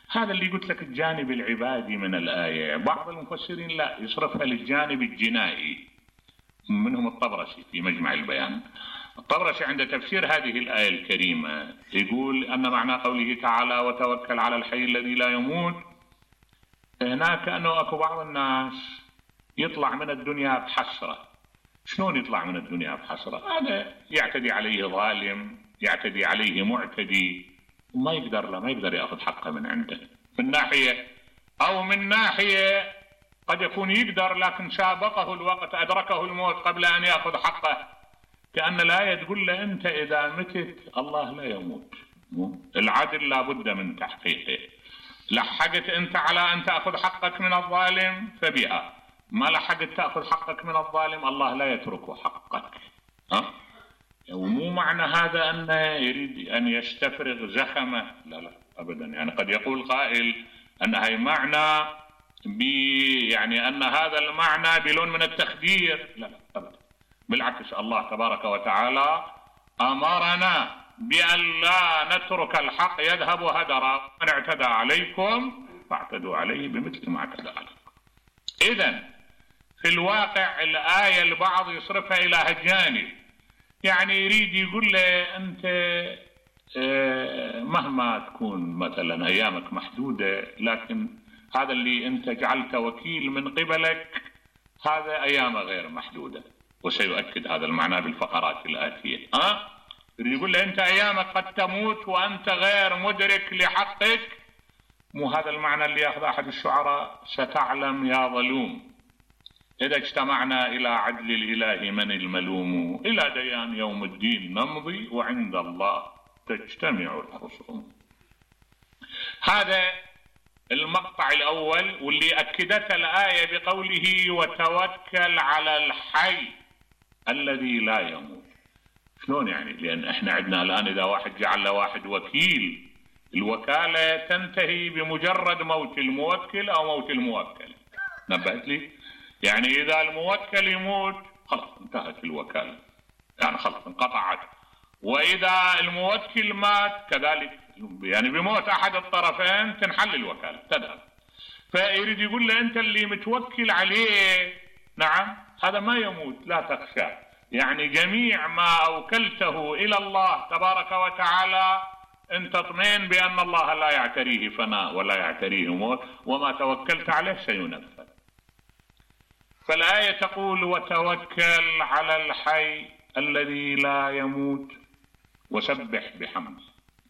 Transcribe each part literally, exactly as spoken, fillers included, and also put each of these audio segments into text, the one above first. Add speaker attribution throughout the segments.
Speaker 1: هذا اللي قلت لك الجانب العبادي من الآية. بعض المفسرين لا يصرفها للجانب الجنائي، منهم الطبرسي في مجمع البيان. الطبرسي عند تفسير هذه الآية الكريمة يقول أن معنى قوله تعالى وتوكل على الحي الذي لا يموت، هناك أنه أكو بعض الناس يطلع من الدنيا بحسرة. شلون يطلع من الدنيا بحسرة؟ هذا يعتدي عليه ظالم، يعتدي عليه معتدي، وما يقدر له ما يقدر يأخذ حقه من عنده من ناحية، أو من ناحية قد يكون يقدر لكن سابقه الوقت، أدركه الموت قبل أن يأخذ حقه. كأن الآية تقول له أنت إذا متت الله لا يموت، العدل لا بد من تحقيقه. لحقت أنت على أن تأخذ حقك من الظالم فبها، ما لحقت تأخذ حقك من الظالم الله لا يترك حقك. ها؟ ومو معنى هذا أن يريد أن يستفرغ زخمه، لا لا أبدا. يعني قد يقول قائل أن هاي معنى بي يعني أن هذا المعنى بلون من التخدير، لا لا أبدا. بالعكس الله تبارك وتعالى أمرنا بأن لا نترك الحق يذهب هدرا، من اعتدى عليكم فاعتدوا عليه بمثل ما اعتدى عليكم. إذن في الواقع الآية البعض يصرفها إلى هالجانب، يعني يريد يقول له أنت مهما تكون مثلا أيامك محدودة، لكن هذا اللي أنت جعلت وكيل من قبلك هذا أيامه غير محدودة، وسيؤكد هذا المعنى بالفقرات الآتية. أه؟ يقول له أنت أيامك قد تموت وأنت غير مدرك لحقك. مو هذا المعنى اللي يأخذ أحد الشعراء ستعلم يا ظلوم إذا اجتمعنا إلى عدل الإله من الملوم، إلى ديان يوم الدين نمضي وعند الله تجتمع الخصوم. هذا المقطع الأول، واللي أكدت الآية بقوله وتوكل على الحي الذي لا يموت. شلون يعني؟ لأن احنا عندنا الآن إذا واحد جعل له واحد وكيل، الوكالة تنتهي بمجرد موت الموكل أو موت الموكل. نبهت لي؟ يعني إذا الموكل يموت خلاص انتهت الوكالة، يعني خلاص انقطعت. وإذا الموكل مات كذلك، يعني بموت أحد الطرفين تنحل الوكالة تذهب. فيريد يقول له أنت اللي متوكل عليه نعم هذا ما يموت لا تخشى، يعني جميع ما أوكلته إلى الله تبارك وتعالى أنت اطمئن بأن الله لا يعتريه فناء ولا يعتريه موت، وما توكلت عليه سينفذ. فالآية تقول وتوكل على الحي الذي لا يموت وسبح بحمده.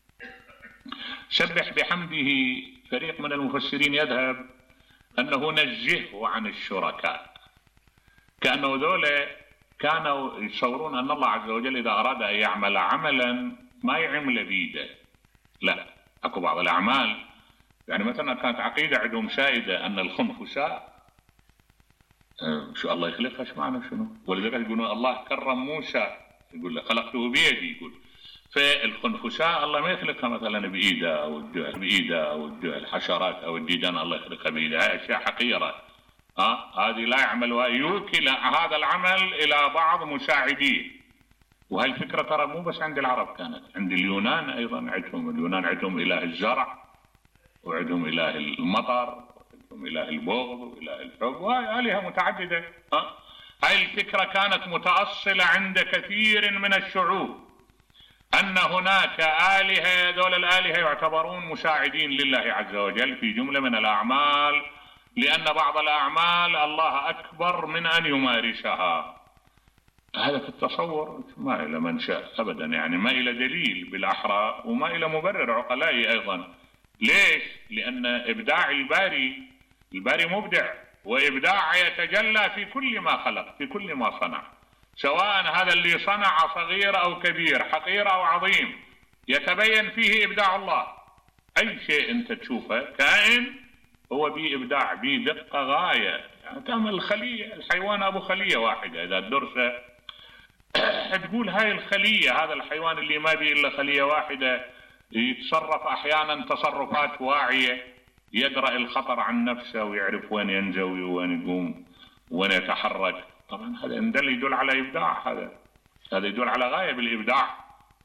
Speaker 1: سبح بحمده فريق من المفسرين يذهب أنه نزهه عن الشركاء، كأنه ذولا كانوا يتصورون أن الله عز وجل إذا أراد أن يعمل عملا ما يعمل بيده، لا، أكو بعض الأعمال يعني مثلا كانت عقيدة عندهم سائدة أن الخنفساء شو الله يخلقها ايش معنى شنو، ولذلك يقولون الله كرم موسى يقول له خلقته بيدي، يقول فالخنفساء الله ما يخلقها مثلا بإيده أو الدول بإيده أو الحشرات أو الديدان، الله يخلقها بإيده، هاي أشياء حقيرة. ها هذه لا يعمل ويوكل هذا العمل إلى بعض مساعدين. وهي الفكرة ترى مو بس عند العرب، كانت عند اليونان أيضا. عندهم اليونان عندهم إله الزرع وعندهم إله المطر وعندهم إله البغض وإله الحب وآلهة متعددة. ها هاي الفكرة كانت متأصلة عند كثير من الشعوب، أن هناك آلهة، دول الآلهة يعتبرون مساعدين لله عز وجل في جملة من الأعمال، لأن بعض الأعمال الله أكبر من أن يمارسها. هذا في التصور ما إلى منشأ أبدا، يعني ما إلى دليل بالأحرى وما إلى مبرر عقلائي أيضا. ليش؟ لأن إبداع الباري، الباري مبدع، وإبداع يتجلى في كل ما خلق، في كل ما صنع، سواء هذا اللي صنع صغير أو كبير، حقير أو عظيم، يتبين فيه إبداع الله. أي شيء أنت تشوفه كائن هو بيه إبداع، بيه دقة غاية. يعني تعمل الخلية، الحيوان أبو خلية واحدة إذا تدرسه تقول هاي الخلية، هذا الحيوان اللي ما بيه إلا خلية واحدة يتصرف أحيانا تصرفات واعية، يدرأ الخطر عن نفسه ويعرف وين ينزوي وين يقوم وين يتحرك. طبعا هذا يدل على إبداع، هذا هذا يدل على غاية بالإبداع.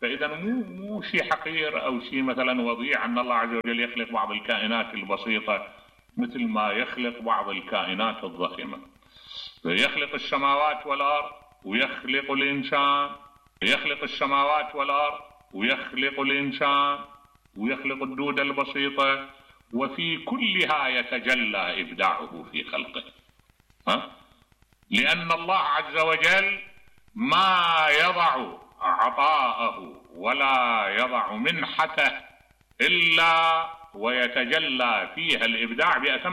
Speaker 1: فإذا مو مو شيء حقير أو شيء مثلا وضيع أن الله عز وجل يخلق بعض الكائنات البسيطة مثل ما يخلق بعض الكائنات الضخمة. يخلق السماوات والأرض ويخلق الإنسان، يخلق السماوات والأرض ويخلق الإنسان ويخلق الدودة البسيطة، وفي كلها يتجلى إبداعه في خلقه. ها؟ لأن الله عز وجل ما يضع عطاءه ولا يضع منحته إلا ويتجلى فيها الإبداع بأتم